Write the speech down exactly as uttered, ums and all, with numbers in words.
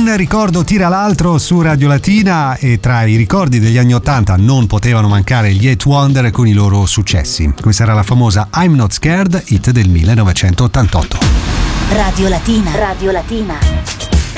Un ricordo tira l'altro su Radio Latina e tra i ricordi degli anni ottanta non potevano mancare gli Eight Wonder con i loro successi. Questa era la famosa I'm Not Scared, hit del millenovecentottantotto. Radio Latina. Radio Latina.